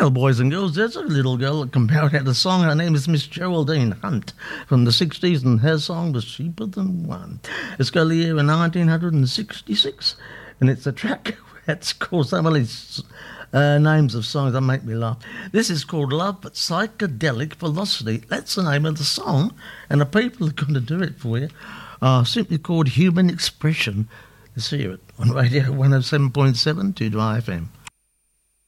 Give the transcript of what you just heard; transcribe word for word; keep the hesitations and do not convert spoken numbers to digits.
Well, boys and girls, there's a little girl that can pout out a song. Her name is Miss Geraldine Hunt from the sixties, and her song was Cheaper Than One. It's got the year in nineteen sixty-six, and it's a track that's called some of these uh, names of songs that make me laugh. This is called Love but Psychedelic Velocity. That's the name of the song, and the people that are going to do it for you are simply called Human Expression. Let's hear it on Radio one oh seven point seven to Dry F M.